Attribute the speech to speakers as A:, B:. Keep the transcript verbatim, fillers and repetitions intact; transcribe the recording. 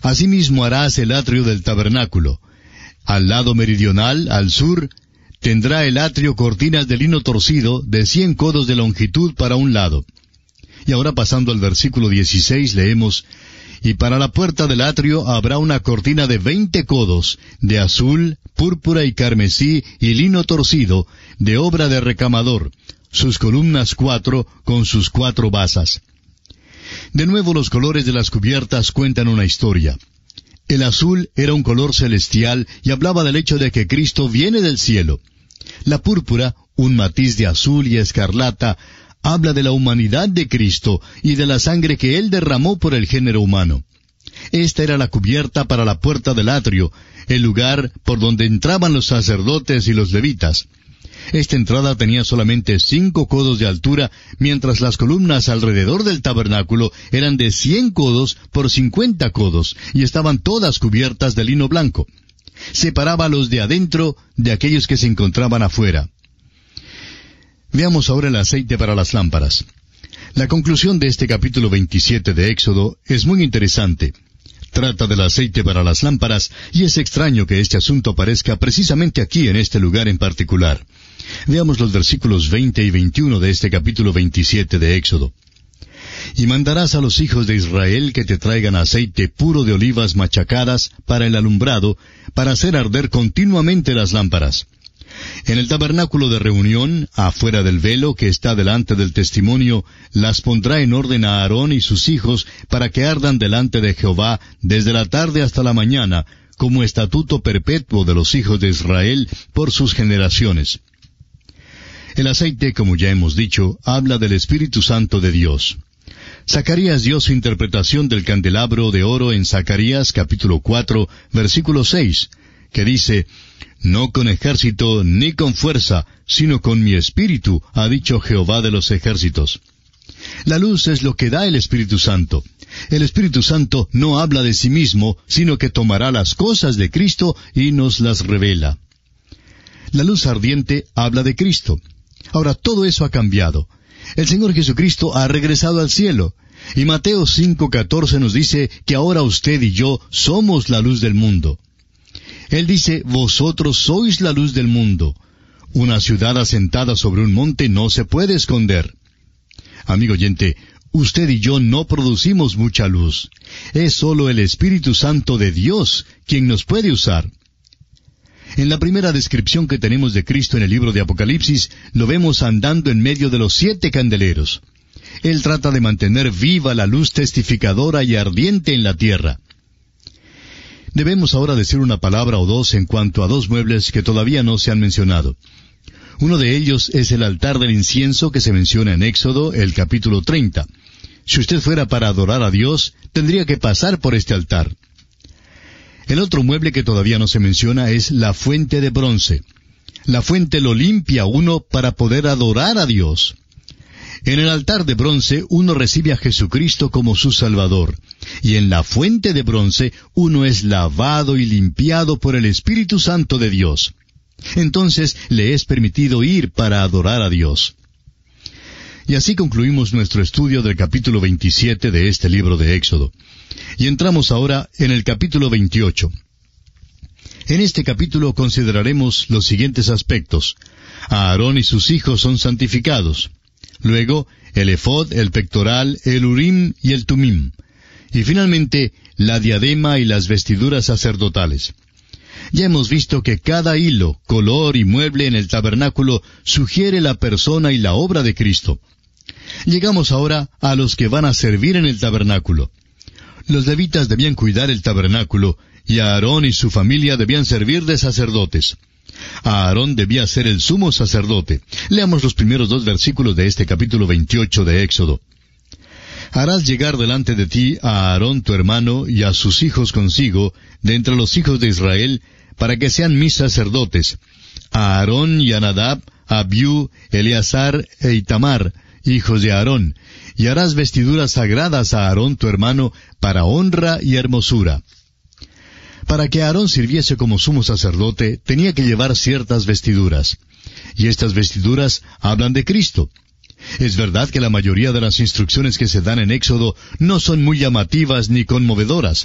A: Asimismo harás el atrio del tabernáculo. Al lado meridional, al sur, tendrá el atrio cortinas de lino torcido de cien codos de longitud para un lado. Y ahora pasando al versículo dieciséis leemos, y para la puerta del atrio habrá una cortina de veinte codos, de azul, púrpura y carmesí y lino torcido, de obra de recamador, sus columnas cuatro con sus cuatro basas. De nuevo los colores de las cubiertas cuentan una historia. El azul era un color celestial y hablaba del hecho de que Cristo viene del cielo. La púrpura, un matiz de azul y escarlata, habla de la humanidad de Cristo y de la sangre que Él derramó por el género humano. Esta era la cubierta para la puerta del atrio, el lugar por donde entraban los sacerdotes y los levitas. Esta entrada tenía solamente cinco codos de altura, mientras las columnas alrededor del tabernáculo eran de cien codos por cincuenta codos, y estaban todas cubiertas de lino blanco. Separaba a los de adentro de aquellos que se encontraban afuera. Veamos ahora el aceite para las lámparas. La conclusión de este capítulo veintisiete de Éxodo es muy interesante. Trata del aceite para las lámparas, y es extraño que este asunto aparezca precisamente aquí en este lugar en particular. Veamos los versículos veinte y veintiuno de este capítulo veintisiete de Éxodo. Y mandarás a los hijos de Israel que te traigan aceite puro de olivas machacadas para el alumbrado, para hacer arder continuamente las lámparas. En el tabernáculo de reunión, afuera del velo que está delante del testimonio, las pondrá en orden a Aarón y sus hijos para que ardan delante de Jehová desde la tarde hasta la mañana, como estatuto perpetuo de los hijos de Israel por sus generaciones. El aceite, como ya hemos dicho, habla del Espíritu Santo de Dios. Zacarías dio su interpretación del candelabro de oro en Zacarías capítulo cuatro, versículo seis, que dice, «No con ejército ni con fuerza, sino con mi espíritu, ha dicho Jehová de los ejércitos». La luz es lo que da el Espíritu Santo. El Espíritu Santo no habla de sí mismo, sino que tomará las cosas de Cristo y nos las revela. La luz ardiente habla de Cristo. Ahora todo eso ha cambiado. El Señor Jesucristo ha regresado al cielo. Y Mateo cinco catorce nos dice que ahora usted y yo somos la luz del mundo. Él dice, vosotros sois la luz del mundo. Una ciudad asentada sobre un monte no se puede esconder. Amigo oyente, usted y yo no producimos mucha luz. Es sólo el Espíritu Santo de Dios quien nos puede usar. En la primera descripción que tenemos de Cristo en el libro de Apocalipsis, lo vemos andando en medio de los siete candeleros. Él trata de mantener viva la luz testificadora y ardiente en la tierra. Debemos ahora decir una palabra o dos en cuanto a dos muebles que todavía no se han mencionado. Uno de ellos es el altar del incienso que se menciona en Éxodo, el capítulo treinta. Si usted fuera para adorar a Dios, tendría que pasar por este altar. El otro mueble que todavía no se menciona es la fuente de bronce. La fuente lo limpia uno para poder adorar a Dios. En el altar de bronce uno recibe a Jesucristo como su Salvador, y en la fuente de bronce uno es lavado y limpiado por el Espíritu Santo de Dios. Entonces le es permitido ir para adorar a Dios. Y así concluimos nuestro estudio del capítulo veintisiete de este libro de Éxodo. Y entramos ahora en el capítulo veintiocho. En este capítulo consideraremos los siguientes aspectos. Aarón y sus hijos son santificados. Luego, el efod, el pectoral, el urim y el tumim. Y finalmente, la diadema y las vestiduras sacerdotales. Ya hemos visto que cada hilo, color y mueble en el tabernáculo sugiere la persona y la obra de Cristo. Llegamos ahora a los que van a servir en el tabernáculo. Los levitas debían cuidar el tabernáculo, y Aarón y su familia debían servir de sacerdotes. Aarón debía ser el sumo sacerdote. Leamos los primeros dos versículos de este capítulo veintiocho de Éxodo. Harás llegar delante de ti a Aarón tu hermano y a sus hijos consigo, de entre los hijos de Israel, para que sean mis sacerdotes, a Aarón y a Nadab, a Abiú, Eleazar e Itamar, hijos de Aarón, y harás vestiduras sagradas a Aarón tu hermano, para honra y hermosura. Para que Aarón sirviese como sumo sacerdote, tenía que llevar ciertas vestiduras. Y estas vestiduras hablan de Cristo. Es verdad que la mayoría de las instrucciones que se dan en Éxodo no son muy llamativas ni conmovedoras.